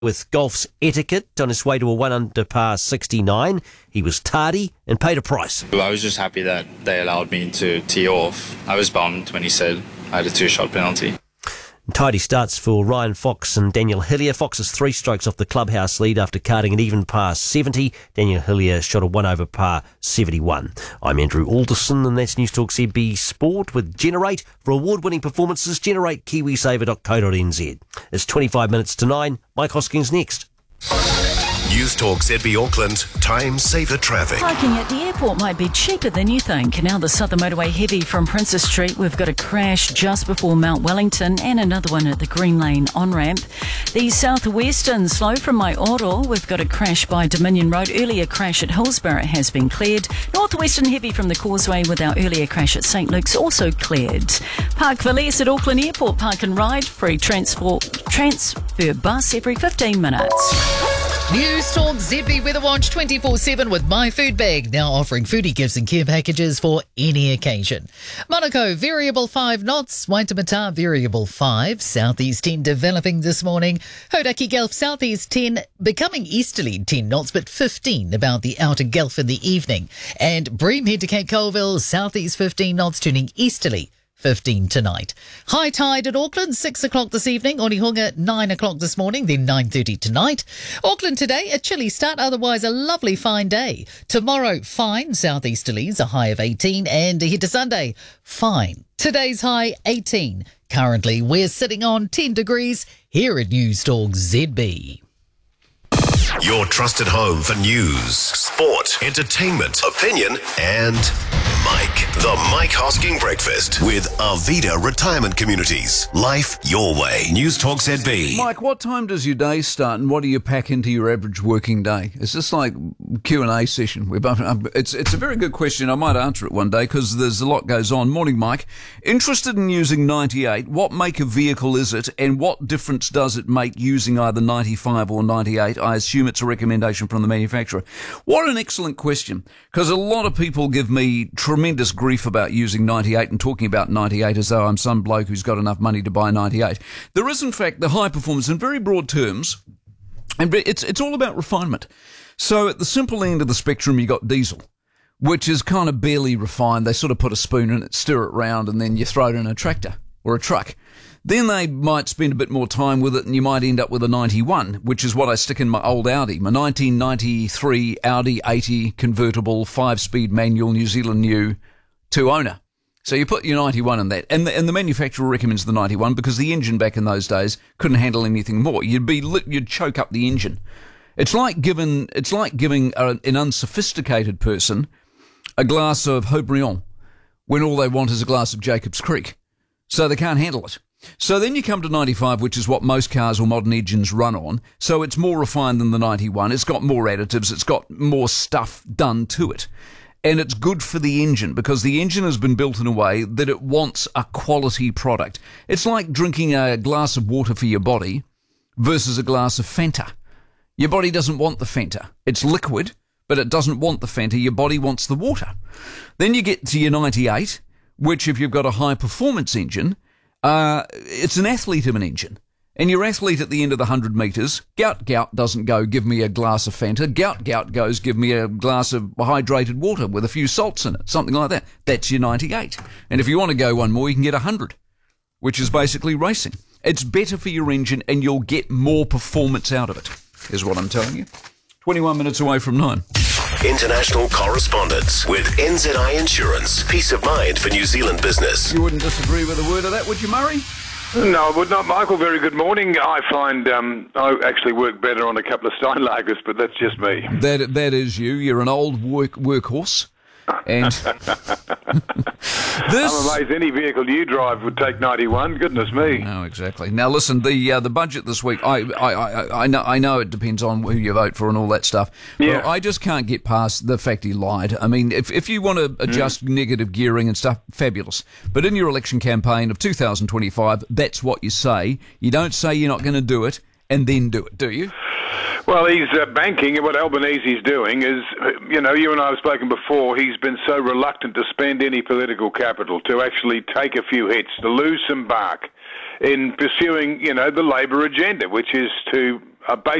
with golf's etiquette on his way to a 1 under par 69. He was tardy and paid a price. I was just happy that they allowed me to tee off. I was bummed when he said I had a 2-shot penalty. Tidy starts for Ryan Fox and Daniel Hillier. Fox is 3 strokes off the clubhouse lead after carding an even par 70. Daniel Hillier shot a 1 over par 71. I'm Andrew Alderson, and that's News Talk ZB Sport with Generate. For award-winning performances, generate kiwisaver.co.nz. It's 25 minutes to 9. Mike Hoskins next. News Talk ZB Auckland, time saver traffic. Parking at the airport might be cheaper than you think. Now the Southern Motorway heavy from Princess Street. We've got a crash just before Mount Wellington and another one at the Green Lane on-ramp. The Southwestern slow from Maioro. We've got a crash by Dominion Road. Earlier crash at Hillsborough has been cleared. Northwestern heavy from the Causeway with our earlier crash at St Luke's also cleared. Park Valles at Auckland Airport. Park and ride. Free transfer bus every 15 minutes. News Talk ZB Weather Watch 24/7 with My Food Bag, now offering foodie gifts and care packages for any occasion. Monaco, variable 5 knots. Waitemata, variable 5. Southeast 10 developing this morning. Hodaki Gulf, southeast 10, becoming easterly 10 knots, but 15 about the outer Gulf in the evening. And Bream head to Cape Colville, southeast 15 knots, turning easterly 15 tonight. High tide at Auckland, 6 o'clock this evening. Onehunga, 9 o'clock this morning, then 9:30 tonight. Auckland today, a chilly start, otherwise a lovely fine day. Tomorrow, fine, southeasterlies, a high of 18, and ahead to Sunday, fine. Today's high, 18. Currently, we're sitting on 10 degrees here at News Talk ZB. Your trusted home for news, sport, entertainment, opinion, and Mike. The Mike Hosking Breakfast with Arvida Retirement Communities. Life your way. News Talk ZB. Mike, what time does your day start and what do you pack into your average working day? Is this like Q&A session? It's a very good question. I might answer it one day because there's a lot goes on. Morning, Mike. Interested in using 98. What make of vehicle is it and what difference does it make using either 95 or 98? I assume it's a recommendation from the manufacturer. What an excellent question, because a lot of people give me tremendous grief about using 98 and talking about 98 as though I'm some bloke who's got enough money to buy 98. There is, in fact, the high performance in very broad terms, and it's all about refinement. So at the simple end of the spectrum, you got diesel, which is kind of barely refined. They sort of put a spoon in it, stir it round, and then you throw it in a tractor or a truck. Then they might spend a bit more time with it and you might end up with a 91, which is what I stick in my old Audi, my 1993 Audi 80 convertible 5-speed manual New Zealand new 2-owner. So you put your 91 in that, and the manufacturer recommends the 91 because the engine back in those days couldn't handle anything more. You'd choke up the engine. It's like giving an unsophisticated person a glass of Haut-Brion when all they want is a glass of Jacob's Creek. So they can't handle it. So then you come to 95, which is what most cars or modern engines run on. So it's more refined than the 91. It's got more additives. It's got more stuff done to it. And it's good for the engine because the engine has been built in a way that it wants a quality product. It's like drinking a glass of water for your body versus a glass of Fanta. Your body doesn't want the Fanta. It's liquid, but it doesn't want the Fanta. Your body wants the water. Then you get to your 98, which if you've got a high-performance engine, it's an athlete of an engine. And your athlete at the end of the 100 metres, gout doesn't go, give me a glass of Fanta. Gout goes, give me a glass of hydrated water with a few salts in it, something like that. That's your 98. And if you want to go one more, you can get 100, which is basically racing. It's better for your engine and you'll get more performance out of it, is what I'm telling you. 21 minutes away from 9. International correspondence with NZI Insurance. Peace of mind for New Zealand business. You wouldn't disagree with a word of that, would you, Murray? No, I would not, Michael. Very good morning. I find I actually work better on a couple of Steinlagers, but that's just me. That is you. You're an old workhorse. And I'm amazed any vehicle you drive would take 91. Goodness me. No, exactly. Now listen, the budget this week. I know it depends on who you vote for and all that stuff. Yeah. But I just can't get past the fact he lied. I mean, if you want to adjust negative gearing and stuff, fabulous. But in your election campaign of 2025, that's what you say. You don't say you're not going to do it and then do it, do you? Well, he's banking, and what Albanese's doing is, you and I have spoken before, he's been so reluctant to spend any political capital, to actually take a few hits, to lose some bark in pursuing, the Labor agenda, which is to a